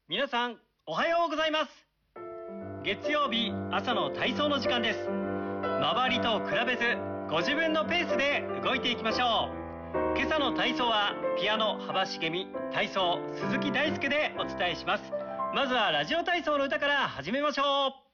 皆さんおはようございます。月曜日朝の体操の時間です。周りと比べずご自分のペースで動いていきましょう。今朝の体操はピアノ幅重美、体操鈴木大輔でお伝えします。まずはラジオ体操の歌から始めましょう。